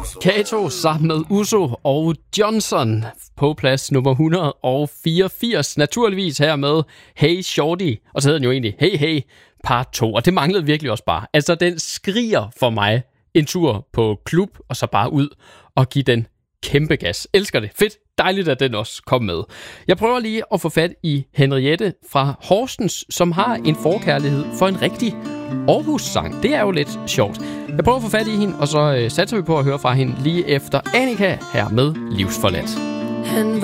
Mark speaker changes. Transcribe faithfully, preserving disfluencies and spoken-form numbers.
Speaker 1: Kato sammen med Uso og Johnson på plads nummer et hundrede og fireogfirs. Naturligvis her med Hey Shorty, og så hedder den jo egentlig Hey Hey part to, og det manglede virkelig også bare. Altså, den skriger for mig en tur på klub, og så bare ud og give den kæmpe gas. Elsker det. Fedt. Dejligt, at den også kom med. Jeg prøver lige at få fat i Henriette fra Horsens, som har en forkærlighed for en rigtig Aarhus-sang. Det er jo lidt sjovt. Jeg prøver at få fat i hende, og så øh, satser vi på at høre fra hende lige efter Annika her med Livsforladt. Han